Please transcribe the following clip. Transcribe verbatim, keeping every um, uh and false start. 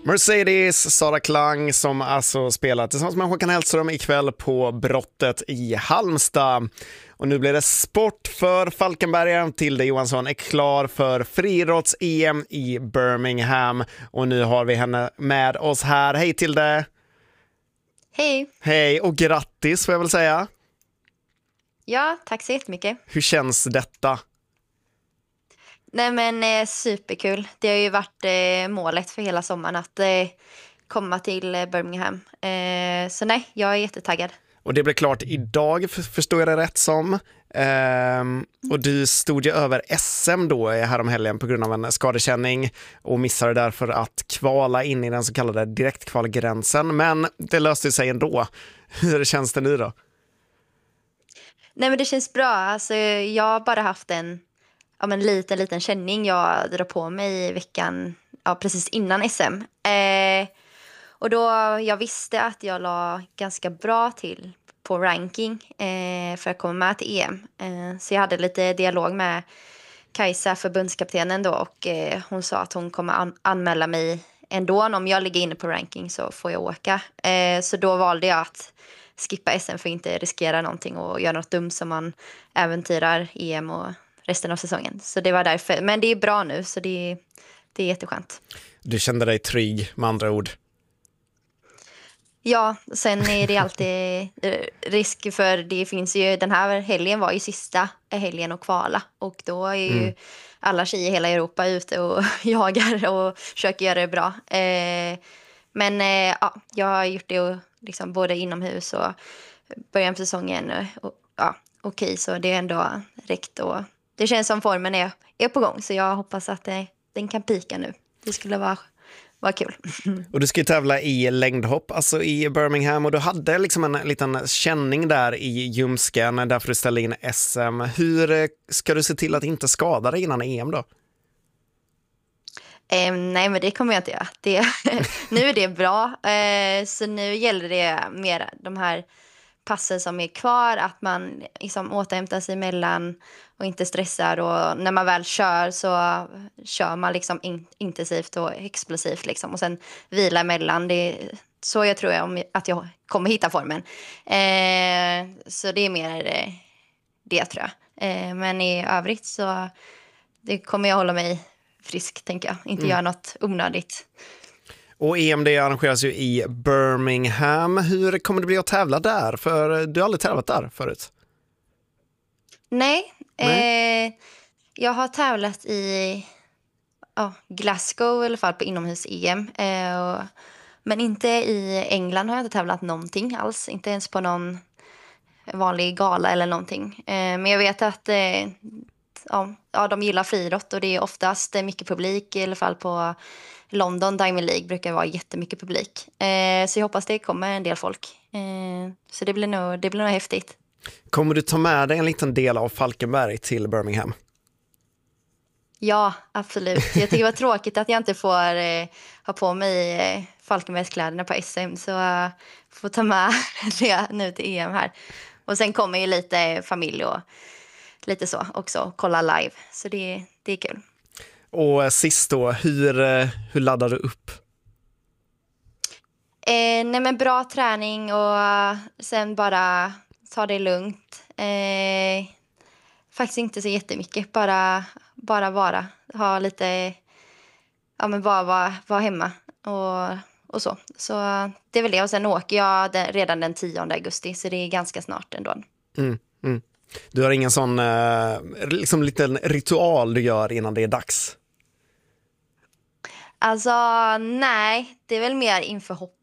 Mercedes, Sara Klang som alltså spelar tillsammans med Håkan Hellström ikväll på Brottet i Halmstad. Och nu blir det sport för Falkenberg. Tilde Johansson är klar för friidrotts-E M i Birmingham. Och nu har vi henne med oss här. Hej Tilde! Hej! Hej och grattis får jag väl säga. Ja, tack så jättemycket. Hur känns detta? Nej men eh, superkul. Det har ju varit eh, målet för hela sommaren att eh, komma till eh, Birmingham. Eh, så nej, jag är jättetaggad. Och det blev klart idag, förstår jag det rätt som. Ehm, och du stod ju över S M då häromhelgen på grund av en skadekänning och missade därför att kvala in i den så kallade direktkvalgränsen. Men det löste sig ändå. Hur känns det nu då? Nej men det känns bra. Alltså, jag har bara haft en ja, men liten, liten känning jag drar på mig i veckan ja, precis innan S M. Eh, och då jag visste att jag la ganska bra till på ranking eh, för att komma med till E M. Eh, så jag hade lite dialog med Kajsa, förbundskaptenen då, och eh, hon sa att hon kommer an- anmäla mig ändå. Om jag ligger inne på ranking så får jag åka. Eh, så då valde jag att skippa S M för att inte riskera någonting och göra något dumt som man äventyrar E M och resten av säsongen. Så det var därför. Men det är bra nu så det, det är jätteskönt. Du kände dig trygg med andra ord? Ja, sen är det alltid risk för det finns ju, den här helgen var ju sista helgen att kvala och då är ju mm. alla tjejer i hela Europa ute och jagar och försöker göra det bra. Eh, men eh, ja, jag har gjort det och liksom både inomhus och början på säsongen och ja, okej okay, så det är ändå räckt och det känns som formen är, är på gång så jag hoppas att det, den kan pika nu. Det skulle vara Vad kul. Och du ska ju tävla i längdhopp, alltså i Birmingham, och du hade liksom en liten känning där i ljumsken därför du ställde in S M. Hur ska du se till att inte skada dig innan E M då? Eh, nej, men det kommer jag inte göra. Det, nu är det bra. Eh, så nu gäller det mer de här passen som är kvar, att man liksom återhämtar sig emellan och inte stressar, och när man väl kör så kör man liksom in, intensivt och explosivt liksom, och sen vila emellan. Det är så jag tror jag om, att jag kommer hitta formen. Eh, så det är mer eh, det tror jag. Eh, men i övrigt så det kommer jag hålla mig frisk, tänker jag. Inte mm. göra något onödigt. Och E M det arrangeras ju i Birmingham. Hur kommer det bli att tävla där? För du har aldrig tävlat där förut. Nej, Nej. Eh, jag har tävlat i ja, Glasgow i alla fall på inomhus-E M. Eh, och, men inte i England har jag inte tävlat någonting alls. Inte ens på någon vanlig gala eller någonting. Eh, men jag vet att eh, ja, ja, de gillar friidrott och det är oftast mycket publik, i alla fall på London Diamond League brukar vara jättemycket publik. Eh, så jag hoppas det kommer en del folk. Eh, så det blir nog, det blir nog häftigt. Kommer du ta med dig en liten del av Falkenberg till Birmingham? Ja, absolut. Jag tycker det var tråkigt att jag inte får eh, ha på mig eh, Falkenbergskläderna på S M. Så jag uh, får ta med det nu till E M här. Och sen kommer ju lite familj och lite så också. Kolla live. Så det, det är kul. Och sist då, hur, hur laddar du upp? Eh, nej men bra träning och sen bara ta det lugnt. Eh, faktiskt inte så jättemycket. Bara, bara vara. Ha lite, ja men bara vara, vara hemma och, och så. Så det är väl det. Och sen åker jag den, redan den tionde augusti så det är ganska snart ändå. Mm, mm. Du har ingen sån eh, liksom liten ritual du gör innan det är dags? Alltså nej, det är väl mer inför hoppet